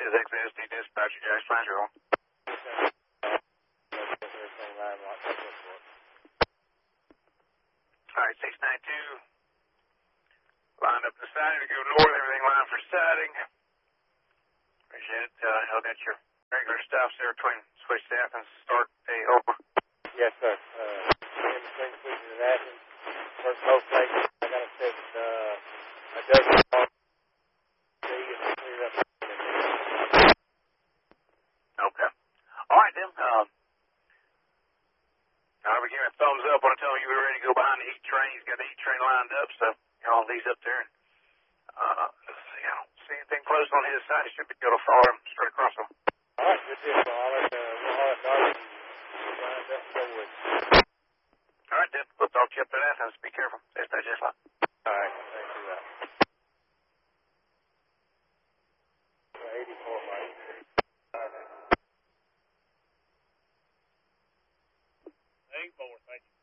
This is XSD dispatcher, Jack Flanger. Alright, 692. Lined up the siding to go north, everything lined for siding. Appreciate it. Held at your regular stops there between switch staff and start A over. Yes, sir. In between switches and Athens. First both places, I got to set a dozen on C and clear up. Okay. Alright then. We're giving a thumbs up. I want to tell you we were ready to go behind the heat train. He's got the heat train lined up, so all these up there. Let's see, I don't see anything close on his side. He should be able to follow him straight across him. All right, good deal. We'll have Darby lined up and go with. All right, then. We'll talk to you up at Athens. Be careful. Dispatch just fine. All right, thank you. 84 miles. 84, thank you.